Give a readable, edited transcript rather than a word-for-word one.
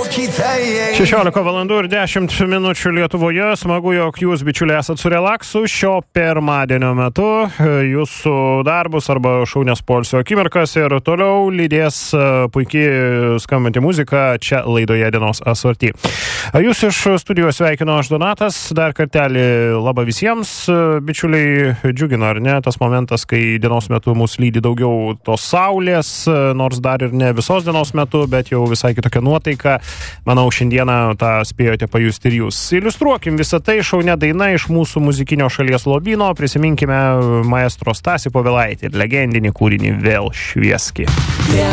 16 valandų ir 10 minučių Lietuvoje. Smagu, jog jūs, bičiuliai, esat su relaksu šio pirmadienio metu. Jūsų darbus arba šaunias poilsio akimirkas ir toliau lydės puikiai skambanti muzika čia laidoje Dienos asorti. Jūs iš studijos sveikinu aš Donatas. Dar kartelį labą visiems. Bičiuliai, džiugina, ar ne, tas momentas, kai dienos metu mus lydi daugiau tos saulės, nors dar ir ne visos dienos metu, bet jau visai kitokia nuotaika. Manau, šiandieną tą spėjote pajusti ir jūs. Iliustruokim visą tai šaunia daina iš mūsų muzikinio šalies lobyno. Prisiminkime maestro Stasį Povilaitį ir legendinį kūrinį Vėl švieski.